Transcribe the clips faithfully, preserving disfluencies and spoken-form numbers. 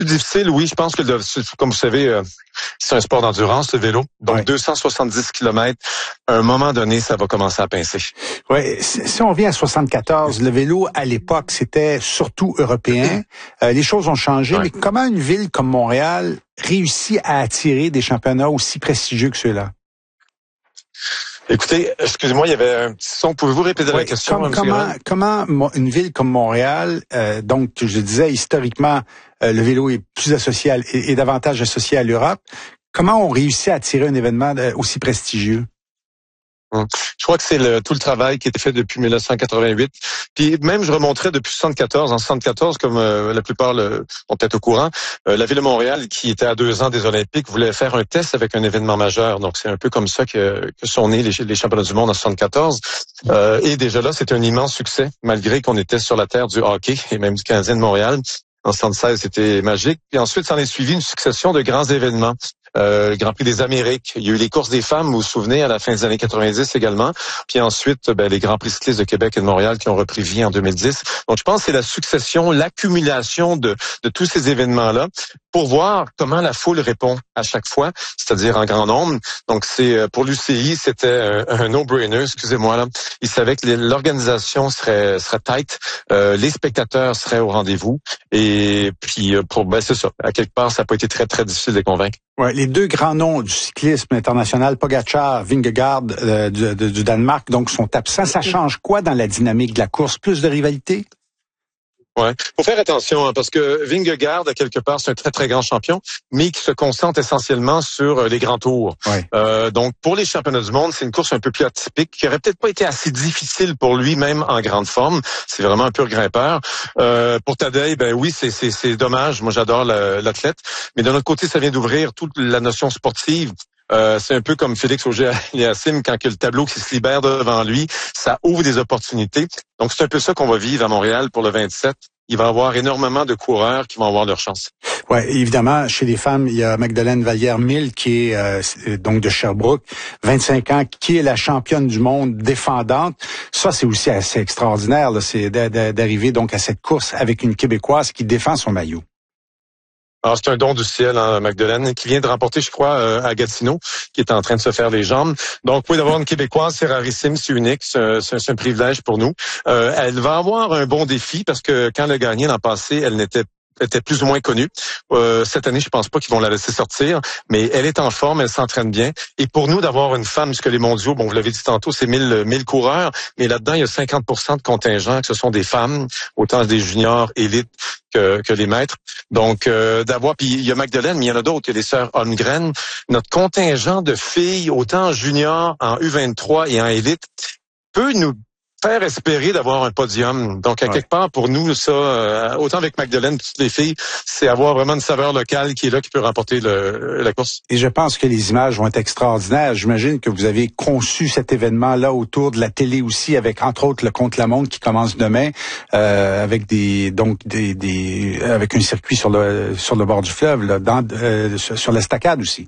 Plus difficile, oui, je pense que, le, comme vous savez, euh, c'est un sport d'endurance, le vélo. Donc, ouais. deux cent soixante-dix kilomètres, à un moment donné, ça va commencer à pincer. Oui, si on vient à soixante-quatorze, le vélo, à l'époque, c'était surtout européen. Euh, les choses ont changé, ouais. mais comment une ville comme Montréal réussit à attirer des championnats aussi prestigieux que ceux-là? Écoutez, excusez-moi, il y avait un petit son. Pouvez-vous répéter oui, la question? Comme, comment, comment une ville comme Montréal, euh, donc je disais historiquement, euh, le vélo est plus associé à, est, est davantage associé à l'Europe. Comment on réussit à attirer un événement aussi prestigieux? Hum. Je crois que c'est le, tout le travail qui a été fait depuis dix-neuf cent quatre-vingt-huit. Puis même, je remonterais depuis soixante-quatorze. En soixante-quatorze, comme euh, la plupart le, sont peut-être au courant, euh, la Ville de Montréal, qui était à deux ans des Olympiques, voulait faire un test avec un événement majeur. Donc, c'est un peu comme ça que, que sont nés les, les championnats du monde en soixante-quatorze. Euh, et déjà là, c'était un immense succès, malgré qu'on était sur la terre du hockey et même du Canadien de Montréal. En soixante-seize, c'était magique. Puis ensuite, s'en est suivi une succession de grands événements. Euh, le Grand Prix des Amériques. Il y a eu les courses des femmes, vous vous souvenez, à la fin des années quatre-vingt-dix également. Puis ensuite, ben, les Grands Prix cyclistes de Québec et de Montréal qui ont repris vie en deux mille dix. Donc, je pense que c'est la succession, l'accumulation de, de tous ces événements-là pour voir comment la foule répond à chaque fois, c'est-à-dire en grand nombre. Donc, c'est pour l'U C I, c'était un, un no-brainer, excusez-moi là. Ils savaient que l'organisation serait serait tight, euh, les spectateurs seraient au rendez-vous. Et puis, pour ben, c'est ça. À quelque part, ça n'a pas été très, très difficile de les convaincre. Ouais, les deux grands noms du cyclisme international, Pogačar, Vingegaard euh, du, de, du Danemark, donc sont absents. Ça change quoi dans la dynamique de la course? Plus de rivalité? Ouais, faut faire attention hein, parce que Vingegaard, à quelque part, c'est un très très grand champion, mais qui se concentre essentiellement sur les grands tours. Ouais. Euh, donc pour les championnats du monde, c'est une course un peu plus atypique, qui aurait peut-être pas été assez difficile pour lui, même en grande forme. C'est vraiment un pur grimpeur. Euh, pour Tadej, ben oui, c'est c'est c'est dommage. Moi, j'adore l'athlète, mais d'un autre côté, ça vient d'ouvrir toute la notion sportive. Euh, c'est un peu comme Félix Auger-Aliassime, quand que le tableau qui se libère devant lui, ça ouvre des opportunités. Donc, c'est un peu ça qu'on va vivre à Montréal pour le vingt-sept. Il va y avoir énormément de coureurs qui vont avoir leur chance. Ouais, évidemment, chez les femmes, il y a Magdalene Vallière-Mille qui est euh, donc de Sherbrooke, vingt-cinq ans, qui est la championne du monde défendante. Ça, c'est aussi assez extraordinaire, là, c'est d'arriver donc à cette course avec une Québécoise qui défend son maillot. Alors, c'est un don du ciel, hein, Magdalene, qui vient de remporter, je crois, euh, à Gatineau, qui est en train de se faire les jambes. Donc, oui, d'avoir une Québécoise, c'est rarissime, c'est unique, c'est, c'est, c'est un privilège pour nous. Euh, elle va avoir un bon défi parce que quand elle a gagné l'an passé, elle n'était était plus ou moins connue. Euh, cette année, je pense pas qu'ils vont la laisser sortir, mais elle est en forme, elle s'entraîne bien. Et pour nous, d'avoir une femme, puisque les mondiaux, bon, vous l'avez dit tantôt, c'est mille, mille coureurs, mais là-dedans, il y a cinquante pour cent de contingents que ce sont des femmes, autant des juniors, élites que, que les maîtres. Donc, euh, d'avoir, puis il y a Magdalene, mais il y en a d'autres, il y a les sœurs Holmgren. Notre contingent de filles, autant en junior, en U vingt-trois et en élite, peut nous faire espérer d'avoir un podium. Donc, à ouais. quelque part, pour nous, ça, euh, autant avec Magdalene que toutes les filles, c'est avoir vraiment une saveur locale qui est là, qui peut remporter le, la course. Et je pense que les images vont être extraordinaires. J'imagine que vous avez conçu cet événement-là autour de la télé aussi, avec, entre autres, le contre-la-montre qui commence demain, euh, avec des, donc, des, des, avec un circuit sur le, sur le bord du fleuve, là, dans, euh, sur l'estacade aussi.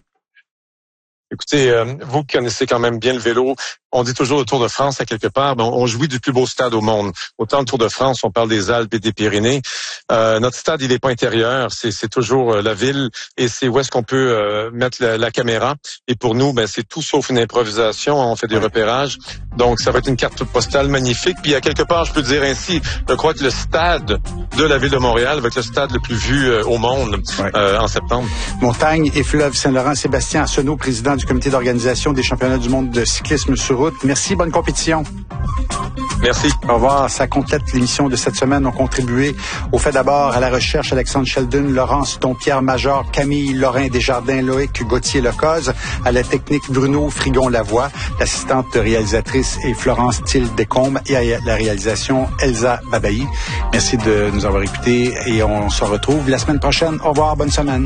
Écoutez, euh, vous qui connaissez quand même bien le vélo, on dit toujours le Tour de France à quelque part, ben on jouit du plus beau stade au monde. Autant le Tour de France, on parle des Alpes et des Pyrénées. Euh, notre stade, il n'est pas intérieur, c'est, c'est toujours euh, la ville et c'est où est-ce qu'on peut euh, mettre la, la caméra. Et pour nous, ben c'est tout sauf une improvisation, on fait des ouais. repérages. Donc, ça va être une carte postale magnifique. Puis à quelque part, je peux dire ainsi, je crois que le stade de la ville de Montréal va être le stade le plus vu euh, au monde ouais. euh, en septembre. Montagne et fleuve Saint-Laurent, Sébastien Arsenault, président du comité d'organisation des championnats du monde de cyclisme sur route. Merci, bonne compétition. Merci. Au revoir. Ça complète l'émission de cette semaine. On contribué au fait d'abord à la recherche Alexandre Sheldon, Laurence Dompierre-Major, Camille Lorrain Desjardins, Loïc Gauthier-Lecoz, à la technique Bruno Frigon-Lavoie, l'assistante réalisatrice et Florence Thiel-Descombes et à la réalisation Elsa Babayi. Merci de nous avoir écoutés et on se retrouve la semaine prochaine. Au revoir. Bonne semaine.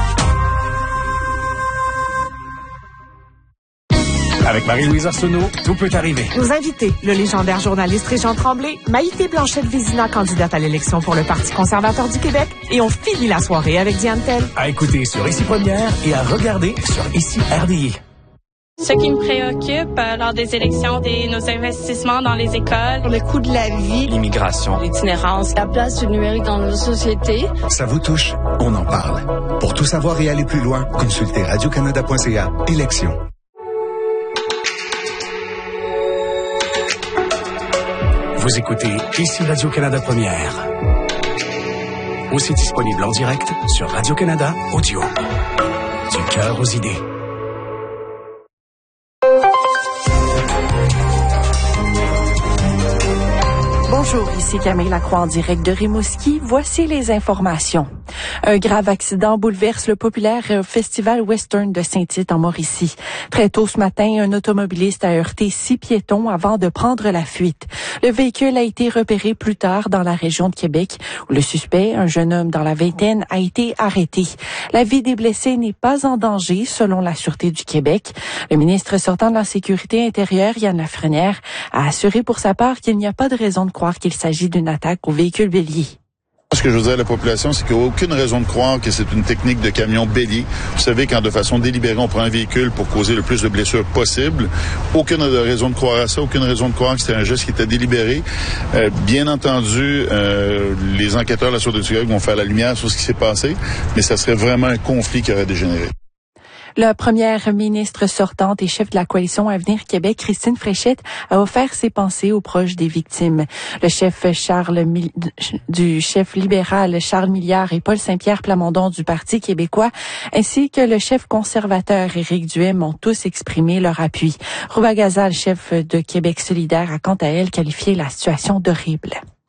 Avec Marie-Louise Arsenault, tout peut arriver. Nos invités, le légendaire journaliste Régent Tremblay, Maïté Blanchette-Vézina, candidate à l'élection pour le Parti conservateur du Québec, et on finit la soirée avec Diane Tell. À écouter sur Ici Première et à regarder sur Ici R D I. Ce qui me préoccupe euh, lors des élections, c'est nos investissements dans les écoles, le coût de la vie, l'immigration, l'itinérance, la place du numérique dans nos sociétés. Ça vous touche? On en parle. Pour tout savoir et aller plus loin, consultez radio canada point c a. Élections. Vous écoutez ici Radio-Canada Première. Aussi disponible en direct sur Radio-Canada Audio. Du cœur aux idées. Bonjour, ici Camille Lacroix en direct de Rimouski. Voici les informations. Un grave accident bouleverse le populaire festival western de Saint-Tite en Mauricie. Très tôt ce matin, un automobiliste a heurté six piétons avant de prendre la fuite. Le véhicule a été repéré plus tard dans la région de Québec, où le suspect, un jeune homme dans la vingtaine, a été arrêté. La vie des blessés n'est pas en danger, selon la Sûreté du Québec. Le ministre sortant de la Sécurité intérieure, Yann Lafrenière, a assuré pour sa part qu'il n'y a pas de raison de croire qu'il s'agit d'une attaque au véhicule bélier. Ce que je veux dire à la population, c'est qu'il n'y a aucune raison de croire que c'est une technique de camion bélier. Vous savez, quand de façon délibérée, on prend un véhicule pour causer le plus de blessures possible, aucune raison de croire à ça, aucune raison de croire que c'était un geste qui était délibéré. Euh, bien entendu, euh, les enquêteurs de la Sûreté du Québec vont faire la lumière sur ce qui s'est passé, mais ça serait vraiment un conflit qui aurait dégénéré. La première ministre sortante et chef de la coalition Avenir Québec, Christine Fréchette, a offert ses pensées aux proches des victimes. Le chef Charles du chef libéral Charles Milliard et Paul Saint-Pierre Plamondon du Parti québécois, ainsi que le chef conservateur Éric Duhem ont tous exprimé leur appui. Rouba Gazal, chef de Québec solidaire, a quant à elle qualifié la situation d'horrible.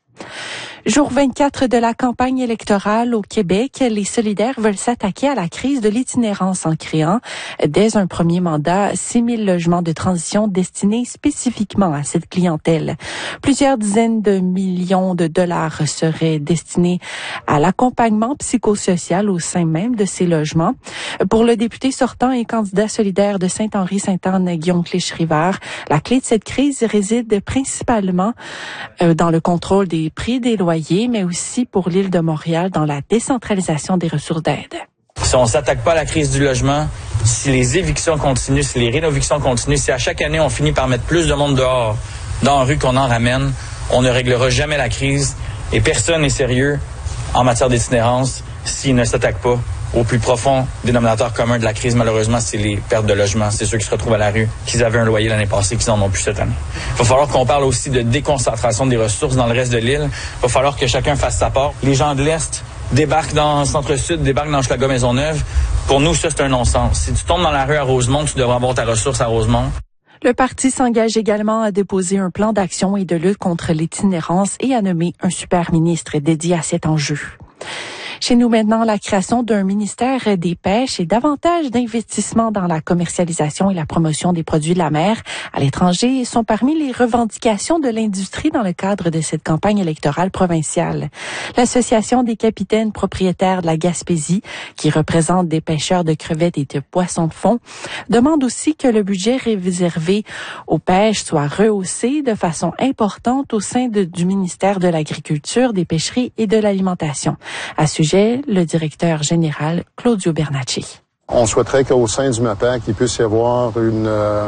Jour vingt-quatre de la campagne électorale au Québec, les solidaires veulent s'attaquer à la crise de l'itinérance en créant, dès un premier mandat, six mille logements de transition destinés spécifiquement à cette clientèle. Plusieurs dizaines de millions de dollars seraient destinés à l'accompagnement psychosocial au sein même de ces logements. Pour le député sortant et candidat solidaire de Saint-Henri-Sainte-Anne, Guillaume Clich-Rivard, la clé de cette crise réside principalement dans le contrôle des prix des loyers, mais aussi pour l'île de Montréal dans la décentralisation des ressources d'aide. Si on s'attaque pas à la crise du logement, si les évictions continuent, si les rénovictions continuent, si à chaque année on finit par mettre plus de monde dehors dans la rue qu'on en ramène, on ne réglera jamais la crise et personne n'est sérieux en matière d'itinérance s'il ne s'attaque pas au plus profond dénominateur commun de la crise. Malheureusement, c'est les pertes de logement. C'est ceux qui se retrouvent à la rue, qui avaient un loyer l'année passée, qui n'en ont plus cette année. Il va falloir qu'on parle aussi de déconcentration des ressources dans le reste de l'île. Il va falloir que chacun fasse sa part. Les gens de l'Est débarquent dans le centre-sud, débarquent dans Hochelaga-Maisonneuve. Pour nous, ça, c'est un non-sens. Si tu tombes dans la rue à Rosemont, tu devras avoir ta ressource à Rosemont. Le parti s'engage également à déposer un plan d'action et de lutte contre l'itinérance et à nommer un super ministre dédié à cet enjeu. Chez nous maintenant, la création d'un ministère des pêches et davantage d'investissements dans la commercialisation et la promotion des produits de la mer à l'étranger sont parmi les revendications de l'industrie dans le cadre de cette campagne électorale provinciale. L'Association des capitaines propriétaires de la Gaspésie, qui représente des pêcheurs de crevettes et de poissons de fond, demande aussi que le budget réservé aux pêches soit rehaussé de façon importante au sein de, du ministère de l'Agriculture, des Pêcheries et de l'Alimentation. À ce sujet, le directeur général Claudio Bernacci. On souhaiterait qu'au sein du MAPAC, il puisse y avoir une, euh,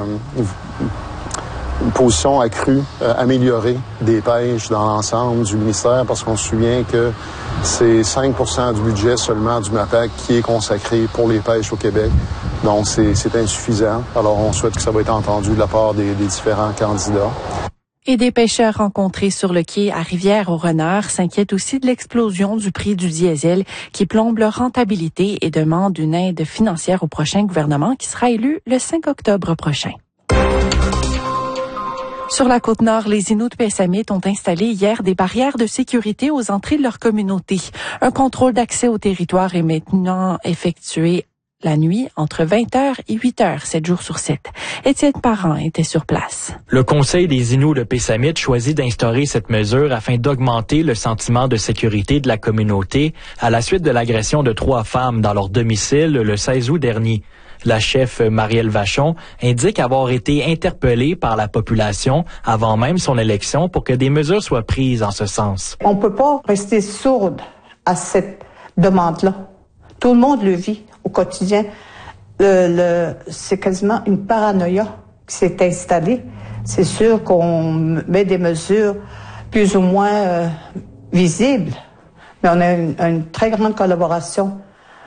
une position accrue, euh, améliorée des pêches dans l'ensemble du ministère, parce qu'on se souvient que c'est cinq pour cent du budget seulement du MAPAC qui est consacré pour les pêches au Québec. Donc, c'est, c'est insuffisant. Alors, on souhaite que ça va être entendu de la part des, des différents candidats. Et des pêcheurs rencontrés sur le quai à Rivière-au-Renard s'inquiètent aussi de l'explosion du prix du diesel qui plombe leur rentabilité et demandent une aide financière au prochain gouvernement qui sera élu le cinq octobre prochain. Sur la Côte-Nord, les Inuits Pessamit ont installé hier des barrières de sécurité aux entrées de leur communauté. Un contrôle d'accès au territoire est maintenant effectué la nuit, entre vingt heures et huit heures, sept jours sur sept. Étienne Parent était sur place. Le Conseil des Inuits de Pessamit choisit d'instaurer cette mesure afin d'augmenter le sentiment de sécurité de la communauté à la suite de l'agression de trois femmes dans leur domicile le seize août dernier. La chef Marielle Vachon indique avoir été interpellée par la population avant même son élection pour que des mesures soient prises en ce sens. On ne peut pas rester sourde à cette demande-là. Tout le monde le vit au quotidien. le, le, c'est quasiment une paranoïa qui s'est installée. C'est sûr qu'on met des mesures plus ou moins euh, visibles, mais on a une, une très grande collaboration